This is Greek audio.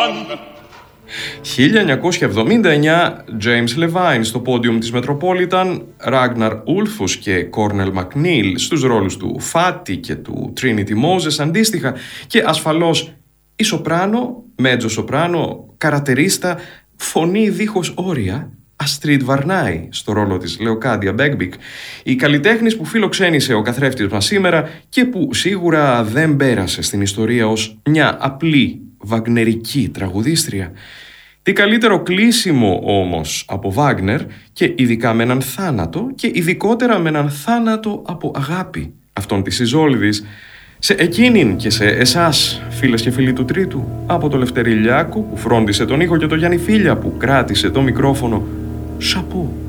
1979, James Levine στο πόντιουμ της Metropolitan, Ragnar Ulfus και Cornel MacNeil στους ρόλους του Fatty και του Trinity Moses αντίστοιχα, και ασφαλώς η σοπράνο, μέτζο σοπράνο, καρατερίστα, φωνή δίχως όρια, Αστρίτ Βαρνάη στο ρόλο της Λεοκάντια Μπέγκμπικ, η καλλιτέχνης που φιλοξένησε ο καθρέφτης μας σήμερα και που σίγουρα δεν πέρασε στην ιστορία ως μια απλή βαγνερική τραγουδίστρια. Τι καλύτερο κλείσιμο όμως από Βάγνερ, και ειδικά με έναν θάνατο, και ειδικότερα με έναν θάνατο από αγάπη, αυτόν της Ιζόλδης, σε εκείνην και σε εσάς, φίλες και φίλοι του Τρίτου, από το Λευτέρη Λιάκου που φρόντισε τον ήχο και το Γιάννη Φίλια που κράτησε το μικρόφωνο. Σαπό.